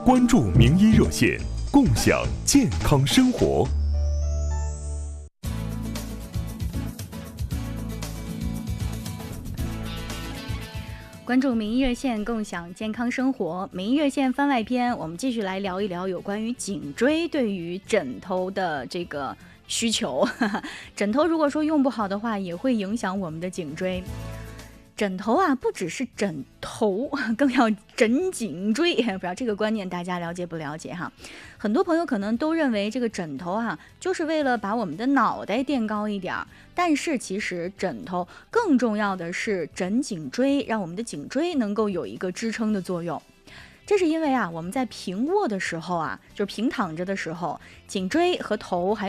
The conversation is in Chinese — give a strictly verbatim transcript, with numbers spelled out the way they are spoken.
关注名医热线，共享健康生活。 关注名医热线，共享健康生活。名医热线番外篇，我们继续来聊一聊有关于颈椎对于枕头的这个需求。枕头如果说用不好的话，也会影响我们的颈椎。枕头啊，不只是枕头，更要枕颈椎。不知道这个观念大家了解不了解哈？很多朋友可能都认为这个枕头啊，就是为了把我们的脑袋垫高一点，但是其实枕头更重要的是枕颈椎，让我们的颈椎能够有一个支撑的作用。这是因为啊，我们在平卧的时候啊，就是平躺着的时候，颈椎和头还